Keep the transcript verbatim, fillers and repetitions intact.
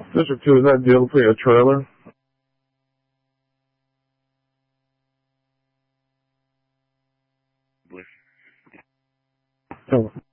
District two, is that deal for your trailer? Oh.